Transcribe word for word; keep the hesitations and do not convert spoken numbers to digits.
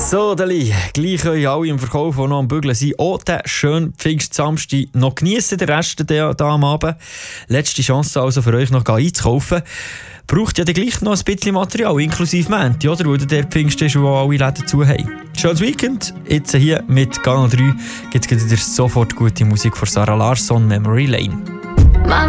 So, Deli, gleich euch alle im Verkauf, die noch am Bügeln sind, auch den schönen Pfingstsamstag noch geniessen, den Rest hier am Abend. Letzte Chance also für euch noch einzukaufen. Braucht ja dann gleich noch ein bisschen Material, inklusive Mänti, oder? Weil der Pfingst ist, wo alle Läden zu haben. Schönes Weekend. Jetzt hier mit Kanal drei gibt es wieder sofort gute Musik von Sarah Larsson, Memory Lane.